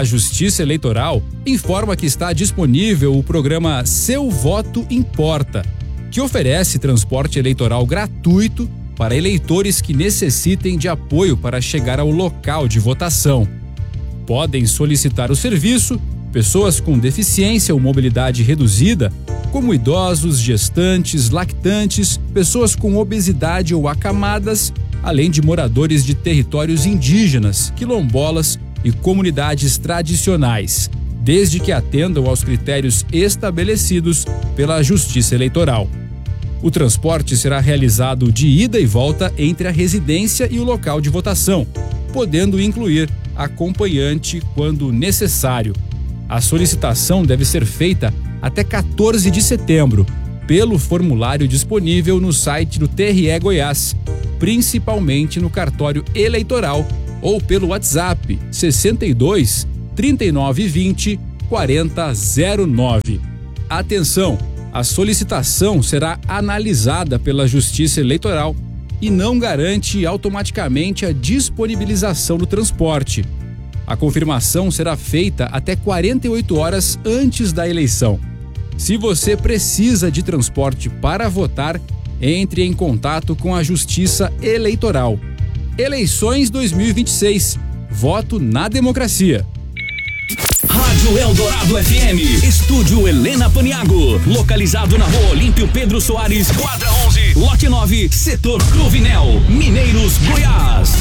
A Justiça Eleitoral informa que está disponível o programa Seu Voto Importa, que oferece transporte eleitoral gratuito para eleitores que necessitem de apoio para chegar ao local de votação. Podem solicitar o serviço pessoas com deficiência ou mobilidade reduzida, como idosos, gestantes, lactantes, pessoas com obesidade ou acamadas, além de moradores de territórios indígenas, quilombolas e comunidades tradicionais, desde que atendam aos critérios estabelecidos pela Justiça Eleitoral. O transporte será realizado de ida e volta entre a residência e o local de votação, podendo incluir acompanhante quando necessário. A solicitação deve ser feita até 14 de setembro, pelo formulário disponível no site do TRE Goiás, principalmente no cartório eleitoral ou pelo WhatsApp 62 3920 4009. Atenção! A solicitação será analisada pela Justiça Eleitoral e não garante automaticamente a disponibilização do transporte. A confirmação será feita até 48 horas antes da eleição. Se você precisa de transporte para votar, entre em contato com a Justiça Eleitoral. Eleições 2026. Voto na democracia. Rádio Eldorado FM, Estúdio Helena Paniago, localizado na Rua Olímpio Pedro Soares, quadra 11, lote 9, setor Cruvinel, Mineiros, Goiás.